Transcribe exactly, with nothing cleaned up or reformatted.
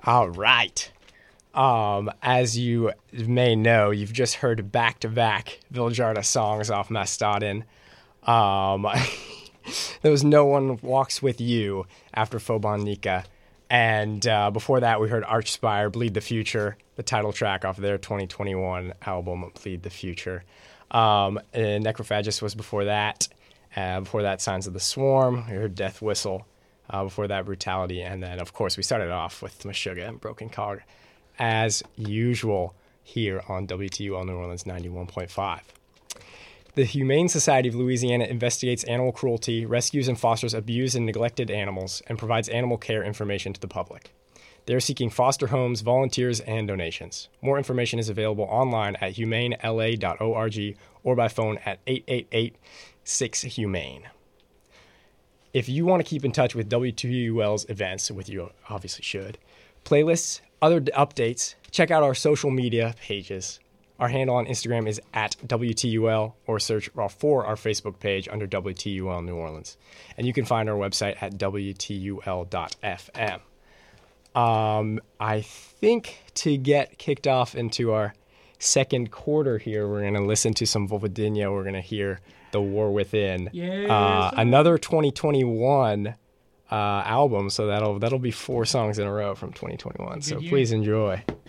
All right. Um, as you may know, you've just heard back-to-back Viljarda songs off Mastodon. Um, there was No One Walks With You after Fobonika. And uh, before that, we heard Archspire, Bleed the Future, the title track off their twenty twenty-one album, Bleed the Future. Um, and Necrophagus was before that. Uh, before that, Signs of the Swarm. We heard Death Whistle. Uh, before that, Brutality. And then, of course, we started off with Meshuggah and Broken Cog, as usual, here on W T U L New Orleans ninety-one point five. The Humane Society of Louisiana investigates animal cruelty, rescues and fosters abused and neglected animals, and provides animal care information to the public. They are seeking foster homes, volunteers, and donations. More information is available online at humane l a dot org or by phone at eight eight eight, six, humane. If you want to keep in touch with W T U L's events, which you obviously should, playlists, other d- updates, check out our social media pages. Our handle on Instagram is at W T U L, or search for our Facebook page under W T U L New Orleans. And you can find our website at W T U L dot F M. Um, I think to get kicked off into our second quarter here, we're going to listen to some Vulvodynia. We're going to hear The War Within. Yes, uh, another twenty twenty-one uh, album, so that'll that'll be four songs in a row from twenty twenty-one. Good So year. please enjoy.